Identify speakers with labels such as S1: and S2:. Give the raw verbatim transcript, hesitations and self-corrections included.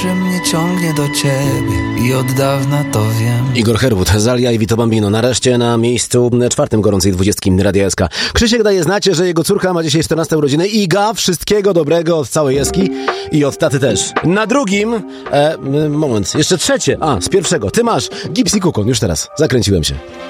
S1: że mnie ciągnie do ciebie i od dawna to wiem.
S2: Igor Herwód, Zalia i Vito Bambino. Nareszcie na miejscu czwartym gorącej dwudziestki Radia S K. Krzysiek daje znać, że jego córka ma dzisiaj czternaste urodziny. Iga, wszystkiego dobrego od całej Eski i od taty też. Na drugim, e, moment, jeszcze trzecie, a, z pierwszego. Ty masz Gips i Kukon, już teraz, zakręciłem się.